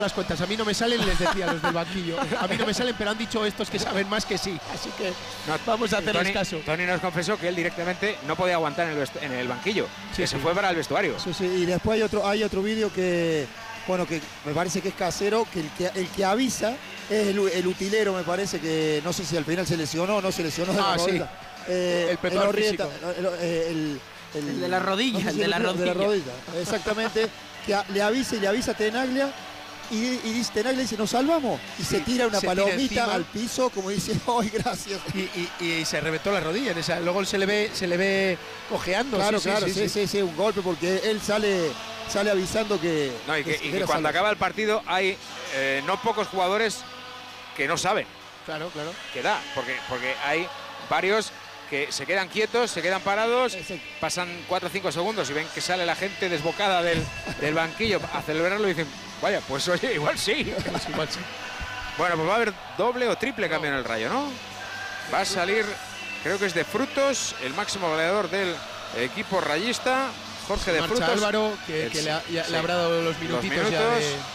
las cuentas, a mí no me salen, les decía los del banquillo. A mí no me salen, pero han dicho estos que saben más que sí. Así que no, vamos a hacerles caso. Tony nos confesó que él directamente no podía aguantar en el banquillo, que se fue para el vestuario. Sí, y después hay otro vídeo que, bueno, que me parece que es casero, que el que avisa es el utilero, me parece que, no sé si al final se lesionó o no se lesionó. Sí. El preparador físico. El de la rodilla, no sé si el de la rodilla. Exactamente, que le avisa a Tenaglia y dice, Tenaglia dice, ¿nos salvamos? Y se tira una palomita al piso como dice, ¡ay, gracias! Y se reventó la rodilla, luego se le ve cojeando. Sí, un golpe, porque él sale avisando que... No, y que cuando acaba el partido hay no pocos jugadores que no saben. Claro. Que da, porque hay varios que se quedan quietos, se quedan parados, pasan 4 o 5 segundos y ven que sale la gente desbocada del banquillo a celebrarlo y dicen, vaya, pues oye, igual sí. Bueno, pues va a haber doble o triple cambio en el Rayo, ¿no? Va a salir, creo que es de Frutos, el máximo goleador del equipo rayista, Jorge de Frutos. Álvaro, que le habrá dado los minutitos ya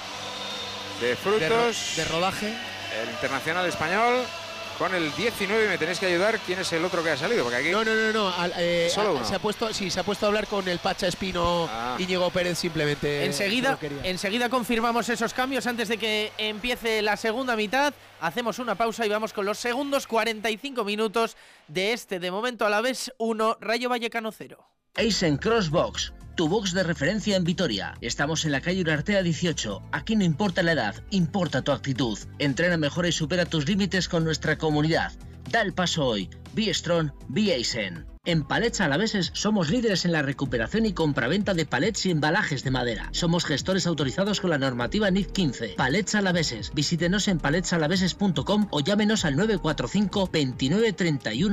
de Frutos. De rodaje. El internacional español. Con el 19 me tenéis que ayudar. ¿Quién es el otro que ha salido? Porque aquí no. Solo uno. Se ha puesto a hablar con el Pacha Espino, Íñigo Pérez simplemente. Enseguida confirmamos esos cambios antes de que empiece la segunda mitad. Hacemos una pausa y vamos con los segundos 45 minutos de este, de momento Alavés 1, Rayo Vallecano 0. Eisen Crossbox, tu box de referencia en Vitoria. Estamos en la calle Urartea 18. Aquí no importa la edad, importa tu actitud. Entrena mejor y supera tus límites con nuestra comunidad. Da el paso hoy. Be Strong, Be Eisen. En Palets Alaveses somos líderes en la recuperación y compraventa de palets y embalajes de madera. Somos gestores autorizados con la normativa NIC 15. Palets Alaveses. Visítenos en paletsalaveses.com o llámenos al 945 29 31